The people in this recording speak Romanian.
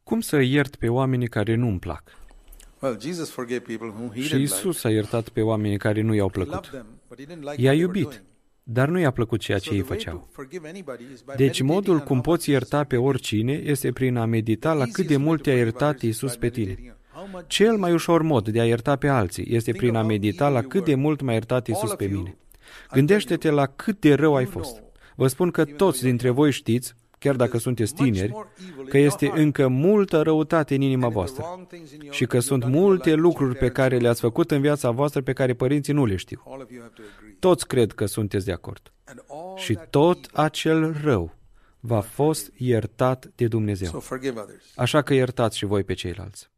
Cum să iert pe oamenii care nu-mi plac? Well, Jesus forgave people whom he Și didn't like. Iisus a iertat pe oamenii care nu i-au He plăcut. loved them, but he didn't like I-a what they were iubit, doing. dar nu i-a plăcut ceea So ce ei the way făceau. to forgive anybody is by Deci meditating modul on cum how poți much ierta pe oricine este prin a medita la cât de mult te-a iertat Iisus pe tine. Cel mai ușor mod de a ierta pe alții este prin a medita la cât de mult m-a iertat Iisus pe mine. Gândește-te la cât de rău ai fost. Vă spun că toți dintre voi știți, chiar dacă sunteți tineri, că este încă multă răutate în inima voastră și că sunt multe lucruri pe care le-ați făcut în viața voastră pe care părinții nu le știu. Toți cred că sunteți de acord. Și tot acel rău v-a fost iertat de Dumnezeu. Așa că iertați și voi pe ceilalți.